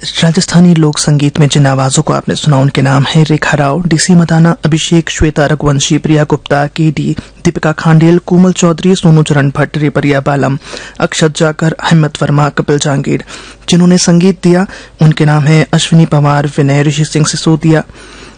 राजस्थानी लोक संगीत में जिन आवाजों को आपने सुना उनके नाम है रेखा राव, डीसी मदाना, अभिषेक, श्वेता रघुवंशी, प्रिया गुप्ता, केडी, दीपिका खांडेल, कोमल चौधरी, सोनू चरण भट्ट, रेपरिया बालम, अक्षत जाकर, अहमद वर्मा, कपिल जहांगीर। जिन्होंने संगीत दिया उनके नाम है अश्विनी पवार, विनय, ऋषि सिंह सिसोदिया,